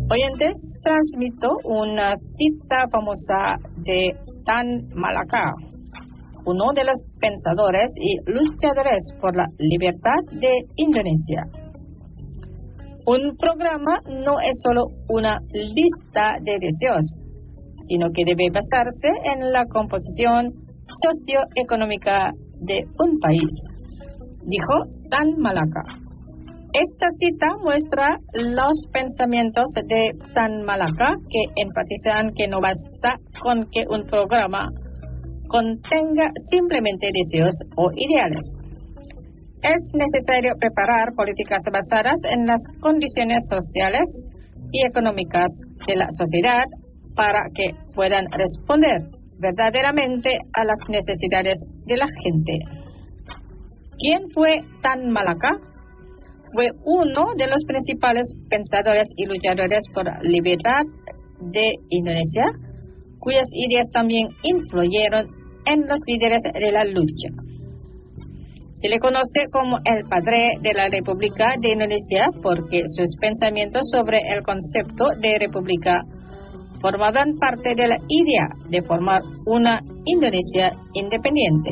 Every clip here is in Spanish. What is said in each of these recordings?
Oyentes, transmito una cita famosa de Tan Malaka, uno de los pensadores y luchadores por la libertad de Indonesia. Un programa no es solo una lista de deseos, sino que debe basarse en la composición socioeconómica de un país, dijo Tan Malaka. Esta cita muestra los pensamientos de Tan Malaka, que enfatizan que no basta con que un programa contenga simplemente deseos o ideales. Es necesario preparar políticas basadas en las condiciones sociales y económicas de la sociedad para que puedan responder verdaderamente a las necesidades de la gente. ¿Quién fue Tan Malaka? Fue uno de los principales pensadores y luchadores por la libertad de Indonesia, cuyas ideas también influyeron en los líderes de la lucha. Se le conoce como el padre de la República de Indonesia porque sus pensamientos sobre el concepto de república formaban parte de la idea de formar una Indonesia independiente.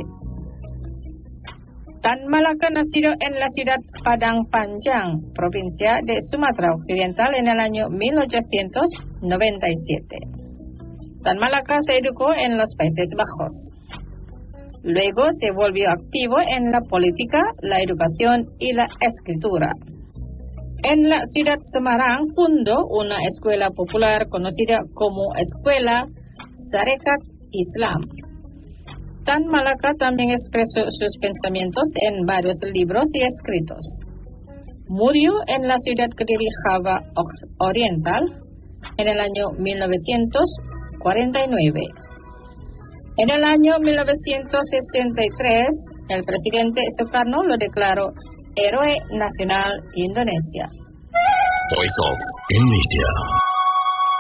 Tan Malaka nació en la ciudad Padang Panjang, provincia de Sumatra Occidental, en el año 1897. Tan Malaka se educó en los Países Bajos. Luego se volvió activo en la política, la educación y la escritura. En la ciudad Semarang fundó una escuela popular conocida como Escuela Sarekat Islam. Tan Malaka también expresó sus pensamientos en varios libros y escritos. Murió en la ciudad de Java Oriental en el año 1949. En el año 1963, el presidente Sukarno lo declaró Héroe Nacional Indonesia. Voice of Indonesia.